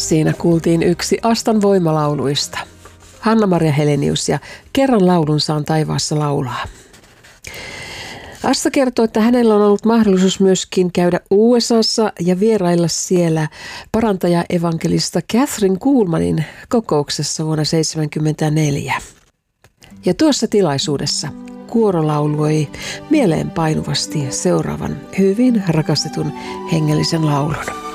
Siinä kuultiin yksi Astan voimalauluista. Hanna-Maria Helenius ja Kerran laulun saan taivaassa laulaa. Asta kertoo, että hänellä on ollut mahdollisuus myöskin käydä USAssa ja vierailla siellä parantaja-evankelista Catherine Kuhlmanin kokouksessa vuonna 1974. Ja tuossa tilaisuudessa kuoro lauloi mieleen painuvasti seuraavan hyvin rakastetun hengellisen laulun.